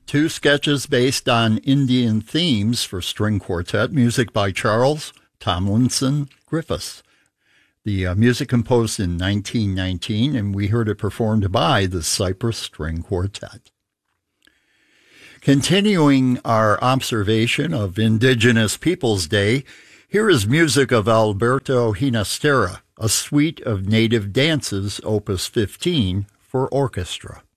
Two sketches based on Indian themes for string quartet, music by Charles Tomlinson Griffiths. The music composed in 1919, and we heard it performed by the Cypress String Quartet. Continuing our observation of Indigenous Peoples Day, here is music of Alberto Ginastera, a suite of native dances, opus 15, for orchestra.